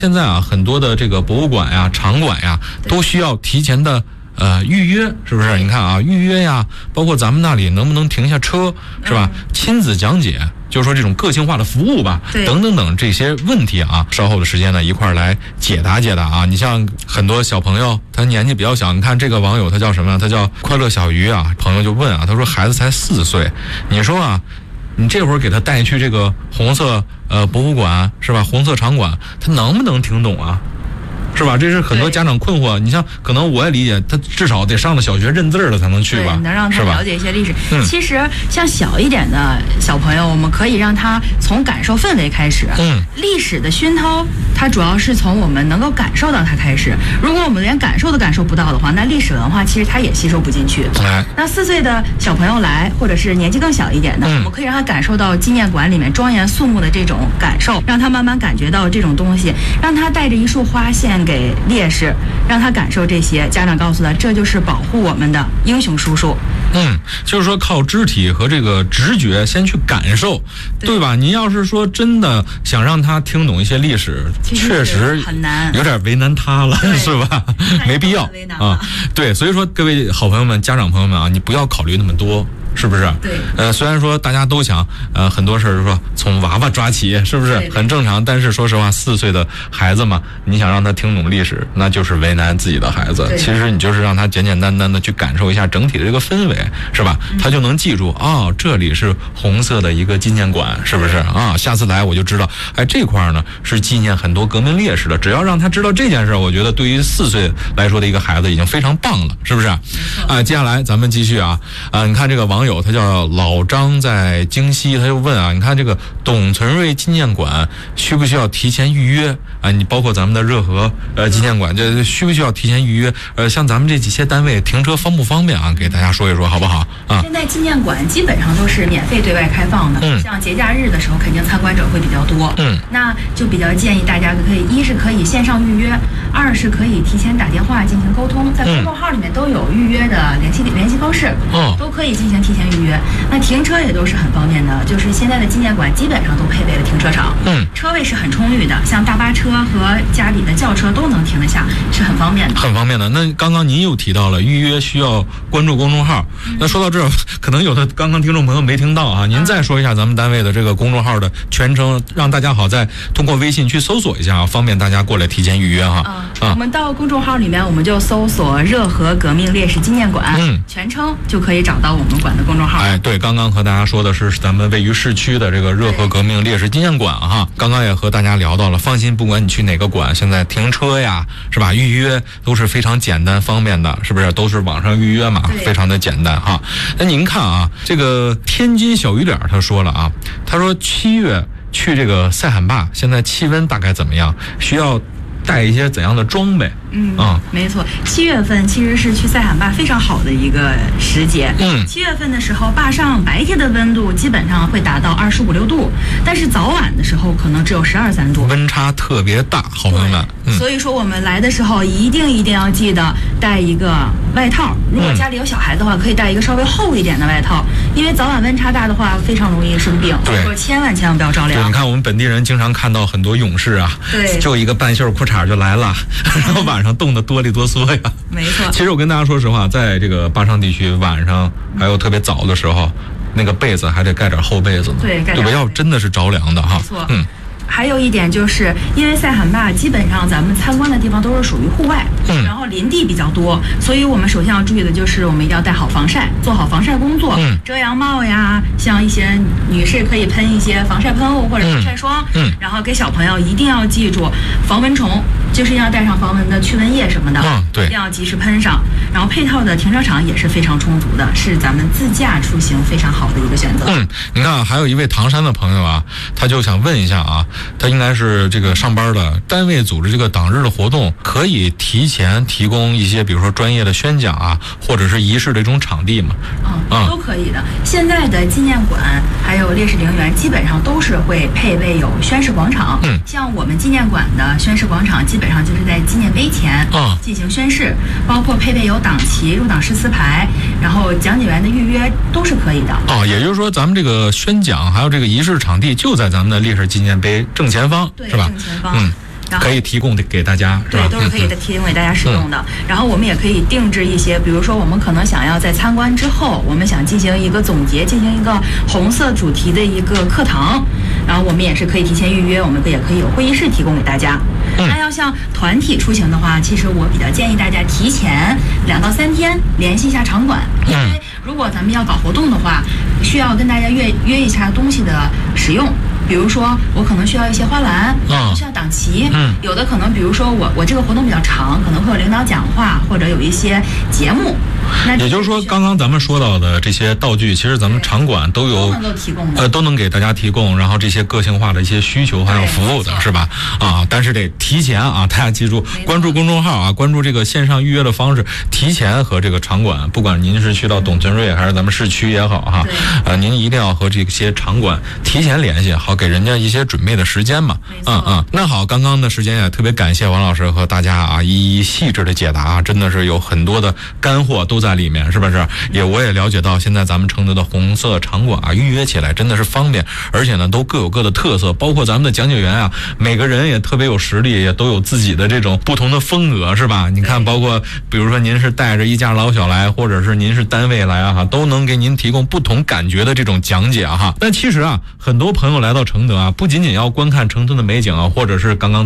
现在啊，很多的这个博物馆呀、场馆呀，都需要提前的预约，是不是？你看啊，预约呀，包括咱们那里能不能停下车，是吧？亲子讲解，就是说这种个性化的服务吧，等等等这些问题啊，稍后的时间呢，一块儿来解答解答啊。你像很多小朋友，他年纪比较小，你看这个网友他叫什么？他叫快乐小鱼啊。朋友就问啊，他说孩子才4岁，你说啊，你这会儿给他带去这个红色博物馆是吧？红色场馆，他能不能听懂啊？是吧？这是很多家长困惑。你像，可能我也理解，他至少得上了小学认字了才能去吧？ 能让他了解一些历史。其实像小一点的小朋友，我们可以让他从感受氛围开始。历史的熏陶，它主要是从我们能够感受到它开始。如果我们连感受都感受不到的话，那历史文化其实它也吸收不进去。那4岁的小朋友来，或者是年纪更小一点的，我们可以让他感受到纪念馆里面庄严肃穆的这种感受，让他慢慢感觉到这种东西，让他带着一束花献给烈士，让他感受这些。家长告诉他，这就是保护我们的英雄叔叔。 就是说靠肢体和这个直觉先去感受，对吧？您要是说真的想让他听懂一些历史，确实很难，有点为难他了，是吧？没必要啊。对，所以说各位好朋友们、家长朋友们啊，你不要考虑那么多。是不是？ 对。 虽然说大家都想，很多事儿说从娃娃抓起，是不是很正常？但是说实话，4岁的孩子嘛，你想让他听懂历史，那就是为难自己的孩子。其实你就是让他简简单单的去感受一下整体的这个氛围，是吧？他就能记住这里是红色的一个纪念馆，是不是啊？下次来我就知道，这块呢是纪念很多革命烈士的。只要让他知道这件事，我觉得对于4岁来说的一个孩子已经非常棒了，是不是？接下来咱们继续啊，你看这个网友他叫老张在京西，他就问啊，你看这个董存瑞纪念馆需不需要提前预约啊？你包括咱们的热河纪念馆，这需不需要提前预约？像咱们这几些单位停车方不方便啊？给大家说一说好不好啊？ 现在纪念馆基本上都是免费对外开放的，像节假日的时候肯定参观者会比较多，那就比较建议大家可以，一是可以线上预约，二是可以提前打电话进行沟通，在公众号里面都有预约的联系方式，都可以进行提前预约。那停车也都是很方便的，就是现在的纪念馆基本上都配备了停车场，车位是很充裕的，像大巴车和家里的轿车都能停得下，是很方便的。 很方便的。那刚刚您又提到了预约需要关注公众号，那说到这儿，可能有的刚刚听众朋友没听到啊，您再说一下咱们单位的这个公众号的全称，让大家好再通过微信去搜索一下啊，方便大家过来提前预约哈。 我们到公众号里面，我们就搜索热河革命烈士纪念馆，全称就可以找到我们馆的公众号。 对，刚刚和大家说的是咱们位于市区的这个热河革命烈士纪念馆哈。刚刚也和大家聊到了，放心，不管你去哪个馆，现在停车呀，是吧？预约都是非常简单方便的，是不是？都是网上预约嘛，非常的简单哈。那您看啊，这个天津小雨点他说了啊，他说7月去这个塞罕坝，现在气温大概怎么样？需要带一些怎样的装备？ 没错，7月份其实是去塞罕坝非常好的一个时节。7月份的时候，坝上白天的温度基本上会达到25、26度，但是早晚的时候可能只有12、13度， 温差特别大，好朋友们。 所以说我们来的时候一定要记得带一个外套，如果家里有小孩子的话，可以带一个稍微厚一点的外套，因为早晚温差大的话非常容易生病。对，千万不要着凉。 对，你看我们本地人经常看到很多勇士啊，就一个半袖裤衩就来了，然后晚上冻得哆里哆嗦呀。 没错。 其实我跟大家说实话，在这个坝上地区，晚上还有特别早的时候，那个被子还得盖点厚被子呢，对吧？要真的是着凉的哈。 没错。还有一点就是因为塞罕坝基本上咱们参观的地方都是属于户外，然后林地比较多，所以我们首先要注意的就是我们一定要带好防晒，做好防晒工作，遮阳帽呀，像一些女士可以喷一些防晒喷雾或者防晒霜，然后给小朋友一定要记住防蚊虫，就是要带上防蚊的驱蚊液什么的，一定要及时喷上。然后配套的停车场也是非常充足的，是咱们自驾出行非常好的一个选择。 你看还有一位唐山的朋友啊，他就想问一下啊，他应该是这个上班的单位组织这个党日的活动，可以提前提供一些比如说专业的宣讲啊，或者是仪式的一种场地吗？ 都可以的。现在的纪念馆还有烈士陵园基本上都是会配备有宣誓广场，像我们纪念馆的宣誓广场基本上就是在纪念碑前进行宣誓，包括配备有党旗、入党誓词牌，然后讲解员的预约都是可以的。 也就是说咱们这个宣讲还有这个仪式场地就在咱们的烈士纪念碑正前方，是吧？ 正前方。 可以提供给大家， 对，都是可以提供给大家使用的。然后我们也可以定制一些，比如说我们可能想要在参观之后，我们想进行一个总结，进行一个红色主题的一个课堂，然后我们也是可以提前预约，我们也可以有会议室提供给大家。那要像团体出行的话，其实我比较建议大家提前2到3天联系一下场馆，因为如果咱们要搞活动的话，需要跟大家约一下东西的使用。比如说，我可能需要一些花篮，需要党旗，有的可能，比如说我这个活动比较长，可能会有领导讲话，或者有一些节目。那也就是说，刚刚咱们说到的这些道具，其实咱们场馆都有， 能够提供的， 都能给大家提供。然后这些个性化的一些需求还有服务的，是吧？但是得提前啊，大家记住，关注公众号啊，关注这个线上预约的方式，提前和这个场馆，不管您是去到董存瑞还是咱们市区也好哈，您一定要和这些场馆提前联系，好给人家一些准备的时间嘛。那好，刚刚的时间也特别感谢王老师和大家啊一一细致的解答啊，真的是有很多的干货都在里面，是不是？我也了解到现在咱们承德的红色场馆啊，预约起来真的是方便，而且呢都各有各的特色，包括咱们的讲解员啊，每个人也特别有实力，也都有自己的这种不同的风格，是吧？你看，包括比如说您是带着一家老小来，或者是您是单位来啊，都能给您提供不同感觉的这种讲解啊。但其实啊，很多朋友来到承德啊，不仅仅要观看承德的美景啊，或者是刚刚